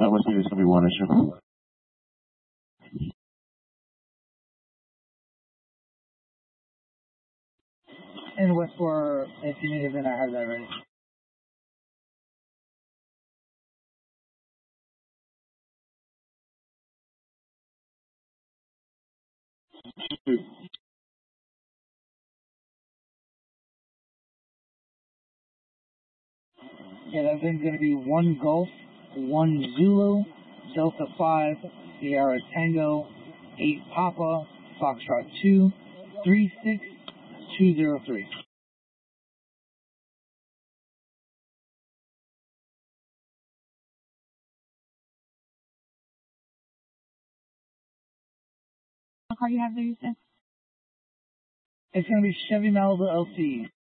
West Indies going to be one issue. And what for, if you need it, then I have that ready. Yeah, that thing's going to be 1 Golf, 1 Zulu, Delta 5, Sierra Tango, 8 Papa, Foxtrot 2, 36203. What car you have there, you said? It's going to be Chevy Malibu LT.